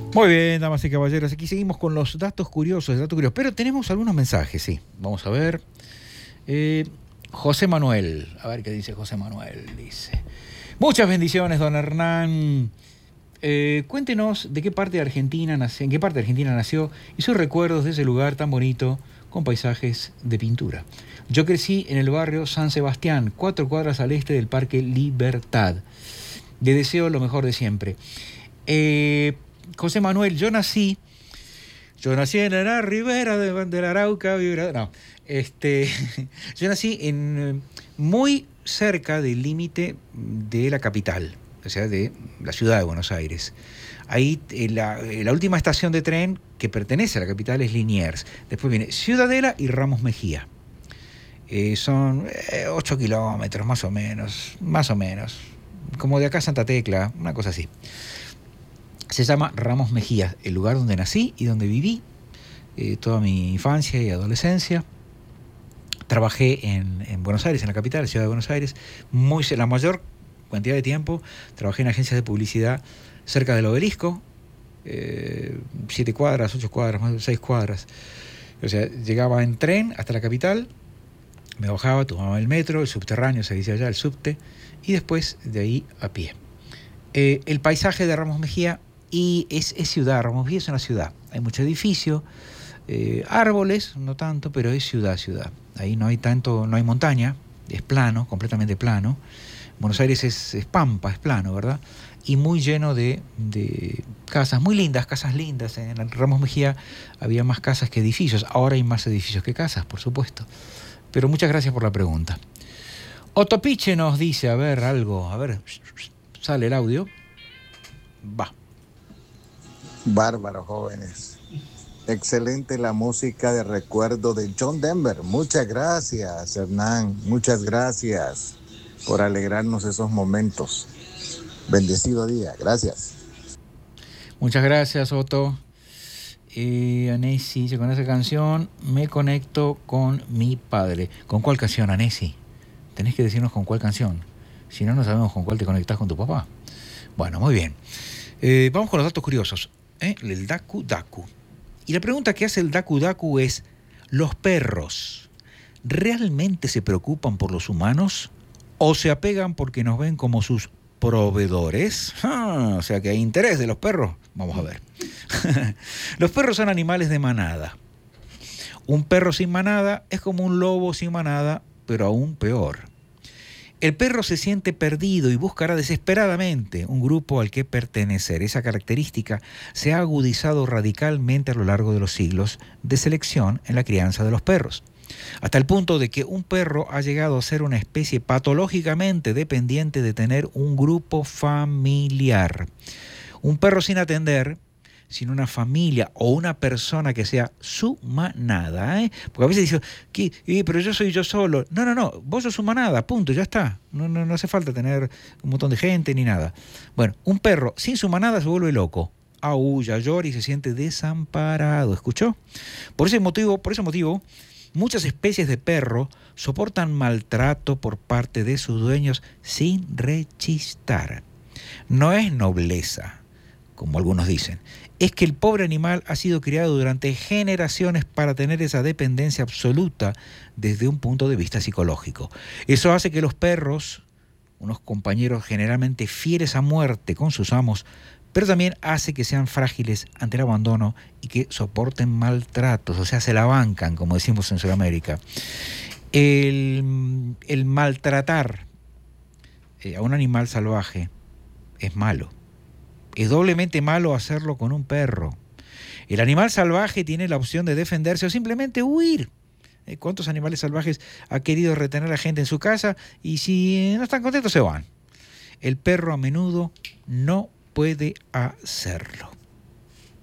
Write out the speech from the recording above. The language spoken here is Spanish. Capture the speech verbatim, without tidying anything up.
Muy bien, damas y caballeros, aquí seguimos con los datos curiosos, datos curiosos, pero tenemos algunos mensajes, sí. Vamos a ver. Eh, José Manuel, a ver qué dice José Manuel, dice. Muchas bendiciones, don Hernán. Eh, cuéntenos de qué parte de Argentina nació, en qué parte de Argentina nació y sus recuerdos de ese lugar tan bonito con paisajes de pintura. Yo crecí en el barrio San Sebastián, cuatro cuadras al este del Parque Libertad. Le deseo lo mejor de siempre. Eh, José Manuel, yo nací, yo nací en la ribera de, de la Arauca, no, este, yo nací en muy cerca del límite de la capital, o sea, de la ciudad de Buenos Aires. Ahí la, la última estación de tren que pertenece a la capital es Liniers. Después viene Ciudadela y Ramos Mejía. Eh, son eh, ocho kilómetros, más o menos, más o menos. Como de acá a Santa Tecla, una cosa así. Se llama Ramos Mejía, el lugar donde nací y donde viví eh, toda mi infancia y adolescencia. Trabajé en, en Buenos Aires, en la capital, la ciudad de Buenos Aires, muy, la mayor cantidad de tiempo. Trabajé en agencias de publicidad cerca del Obelisco, eh, siete cuadras, ocho cuadras, más de seis cuadras. O sea, llegaba en tren hasta la capital, me bajaba, tomaba el metro, el subterráneo, se dice allá, el subte, y después de ahí a pie. Eh, el paisaje de Ramos Mejía y es, es ciudad, Ramos Mejía es una ciudad, hay mucho edificio, eh, árboles, no tanto, pero es ciudad, ciudad. Ahí no hay tanto, no hay montaña, es plano, completamente plano. Buenos Aires es, es pampa, es plano, ¿verdad? Y muy lleno de, de casas, muy lindas, casas lindas. En Ramos Mejía había más casas que edificios, ahora hay más edificios que casas, por supuesto. Pero muchas gracias por la pregunta. Otopiche nos dice, a ver, algo, a ver, sale el audio, va. Bárbaro, jóvenes. Excelente la música de recuerdo de John Denver. Muchas gracias, Hernán. Muchas gracias por alegrarnos esos momentos. Bendecido día. Gracias. Muchas gracias, Otto. Eh, Anesi, con esa canción me conecto con mi padre. ¿Con cuál canción, Anesi? Tenés que decirnos con cuál canción. Si no, no sabemos con cuál te conectás con tu papá. Bueno, muy bien. Eh, vamos con los datos curiosos. ¿eh? El Daku Daku. Y la pregunta que hace el Daku Daku es, ¿los perros realmente se preocupan por los humanos o se apegan porque nos ven como sus proveedores? Ah, o sea que hay interés de los perros. Vamos a ver. Los perros son animales de manada. Un perro sin manada es como un lobo sin manada, pero aún peor. El perro se siente perdido y buscará desesperadamente un grupo al que pertenecer. Esa característica se ha agudizado radicalmente a lo largo de los siglos de selección en la crianza de los perros, hasta el punto de que un perro ha llegado a ser una especie patológicamente dependiente de tener un grupo familiar. Un perro sin atender, sin una familia o una persona que sea su manada, ¿eh? Porque a veces dicen, ¿qué? Eh, pero yo soy yo solo. No, no, no, vos sos su manada, punto, ya está. No, no, no hace falta tener un montón de gente ni nada. Bueno, un perro sin su manada se vuelve loco, aúlla, llora y se siente desamparado, ¿escuchó? Por ese motivo, por ese motivo, muchas especies de perro soportan maltrato por parte de sus dueños sin rechistar. No es nobleza, como algunos dicen, es que el pobre animal ha sido criado durante generaciones para tener esa dependencia absoluta desde un punto de vista psicológico. Eso hace que los perros, unos compañeros generalmente fieles a muerte con sus amos, pero también hace que sean frágiles ante el abandono y que soporten maltratos, o sea, se la bancan, como decimos en Sudamérica. El, el maltratar eh, a un animal salvaje es malo. Es doblemente malo hacerlo con un perro. El animal salvaje tiene la opción de defenderse o simplemente huir. ¿Cuántos animales salvajes ha querido retener a gente en su casa y si no están contentos se van? El perro a menudo no puede hacerlo.